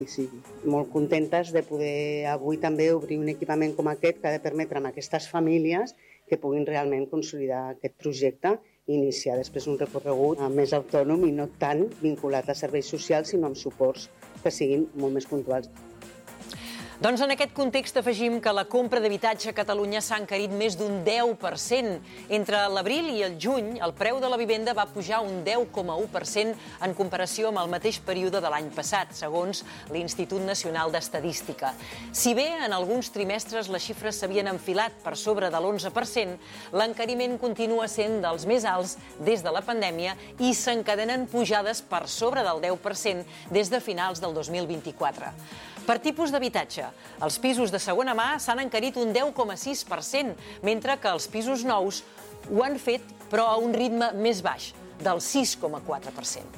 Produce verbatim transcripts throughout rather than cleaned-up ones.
Sí, molt contentes de poder avui també obrir un equipament com aquest que ha de permetre a aquestes famílies que puguin realment consolidar aquest projecte i iniciar després un recorregut més autònom i no tan vinculat a serveis socials, sinó amb suports que siguin molt més puntuals. Doncs en aquest context afegim que la compra d'habitatge a Catalunya s'ha encarit més d'un deu per cent. Entre l'abril i el juny, el preu de la vivenda va pujar un deu coma u per cent en comparació amb el mateix període de l'any passat, segons l'Institut Nacional d'Estadística. Si bé en alguns trimestres les xifres s'havien enfilat per sobre de l'onze per cent, l'encariment continua sent dels més alts des de la pandèmia i s'encadenen pujades per sobre del deu per cent des de finals del dos mil vint-i-quatre. Per tipus d'habitatge, els pisos de segona mà s'han encarit un deu coma sis per cent, mentre que els pisos nous ho han fet, però a un ritme més baix, del sis coma quatre per cent.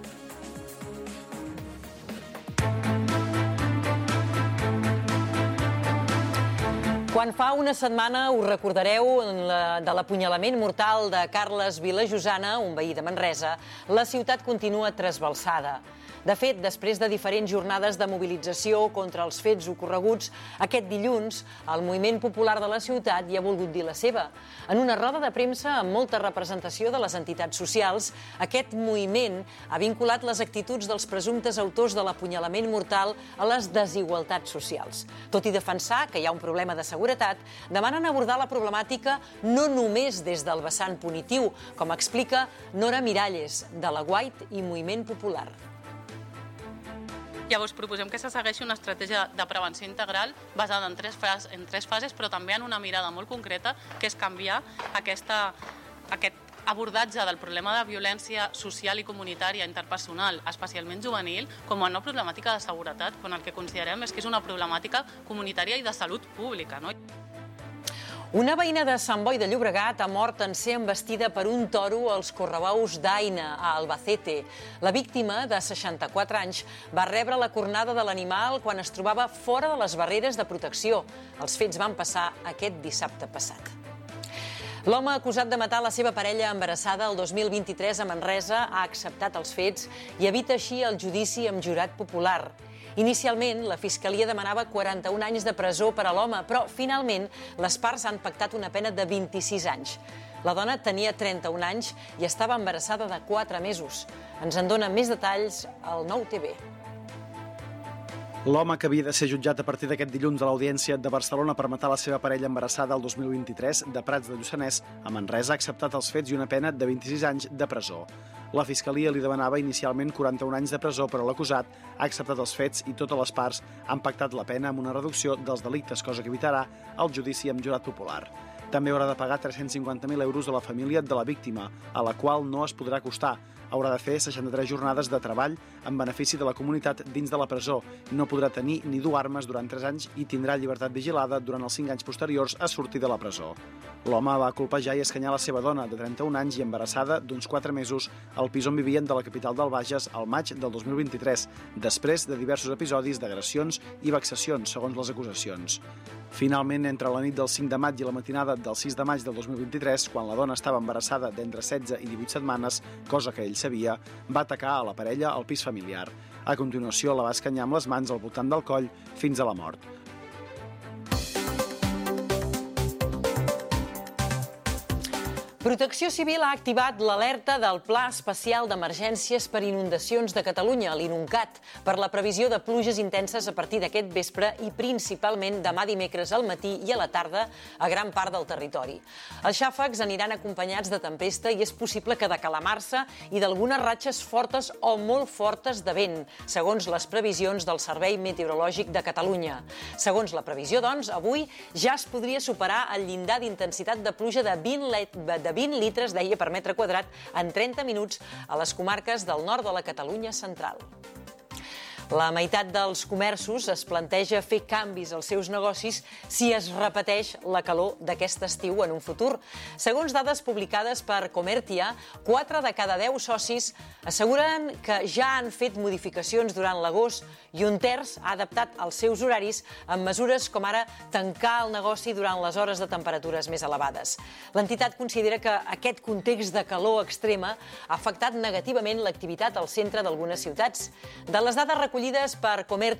Quan fa una setmana, us recordareu de l'apunyalament mortal de Carles Vilajosana, un veí de Manresa, la ciutat continua trasbalsada. De fet, després de diferents jornades de mobilització contra els fets ocorreguts, aquest dilluns el moviment popular de la ciutat hi ha volgut dir la seva. En una roda de premsa amb molta representació de les entitats socials, aquest moviment ha vinculat les actituds dels presumptes autors de l'apunyalament mortal a les desigualtats socials. Tot i defensar que hi ha un problema de seguretat, demanen abordar la problemàtica no només des del vessant punitiu, com explica Nora Miralles, de la Guait i Moviment Popular. Llavors, proposem que se segueixi una estratègia de prevenció integral basada en tres, fas, en tres fases, però també en una mirada molt concreta, que és canviar aquesta, aquest abordatge del problema de violència social i comunitària interpersonal, especialment juvenil, com a una problemàtica de seguretat, quan el que considerem és que és una problemàtica comunitària i de salut pública, no? Una veïna de Sant Boi de Llobregat ha mort en ser embestida per un toro als correbous d'Aina, a Albacete. La víctima, de seixanta-quatre anys, va rebre la cornada de l'animal quan es trobava fora de les barreres de protecció. Els fets van passar aquest dissabte passat. L'home acusat de matar la seva parella embarassada el dos mil vint-i-tres a Manresa ha acceptat els fets i evita així el judici amb jurat popular. Inicialment, la Fiscalia demanava quaranta-un anys de presó per a l'home, però finalment les parts han pactat una pena de vint-i-sis anys. La dona tenia trenta-un anys i estava embarassada de quatre mesos. Ens en dona més detalls al Nou T V. L'home que havia de ser jutjat a partir d'aquest dilluns a l'Audiència de Barcelona per matar la seva parella embarassada el dos mil vint-i-tres de Prats de Lluçanès a Manresa ha acceptat els fets i una pena de vint-i-sis anys de presó. La Fiscalia li demanava inicialment quaranta-un anys de presó, però l'acusat ha acceptat els fets i totes les parts han pactat la pena amb una reducció dels delictes, cosa que evitarà el judici amb jurat popular. També haurà de pagar tres-cents cinquanta mil euros a la família de la víctima, a la qual no es podrà acostar. Haurà de fer seixanta-tres jornades de treball en benefici de la comunitat dins de la presó. No podrà tenir ni dur armes durant tres anys i tindrà llibertat vigilada durant els cinc anys posteriors a sortir de la presó. L'home va colpejar i escanyar la seva dona, de trenta-un anys i embarassada d'uns quatre mesos, al pis on vivien de la capital del Bages al maig del dos mil vint-i-tres, després de diversos episodis d'agressions i vexacions, segons les acusacions. Finalment, entre la nit del cinc de maig i la matinada del sis de maig del dos mil vint-i-tres, quan la dona estava embarassada d'entre setze i divuit setmanes, cosa que ell sabia, va atacar a la parella al pis familiar. A continuació, la va escanyar amb les mans al voltant del coll fins a la mort. Protecció Civil ha activat l'alerta del Pla Especial d'Emergències per Inundacions de Catalunya, l'INUNCAT, per la previsió de pluges intenses a partir d'aquest vespre i principalment demà dimecres al matí i a la tarda a gran part del territori. Els xàfecs aniran acompanyats de tempesta i és possible que de calamar-se i d'algunes ratxes fortes o molt fortes de vent, segons les previsions del Servei Meteorològic de Catalunya. Segons la previsió, doncs, avui ja es podria superar el llindar d'intensitat de pluja de vint de de vint litres, deia, per metre quadrat en trenta minuts a les comarques del nord de la Catalunya central. La meitat dels comerços es planteja fer canvis als seus negocis si es repeteix la calor d'aquest estiu en un futur. Segons dades publicades per Comertia, quatre de cada deu socis asseguren que ja han fet modificacions durant l'agost i un terç ha adaptat els seus horaris amb mesures com ara tancar el negoci durant les hores de temperatures més elevades. L'entitat considera que aquest context de calor extrema ha afectat negativament l'activitat al centre d'algunes ciutats. De les dades recollides recollides per Comer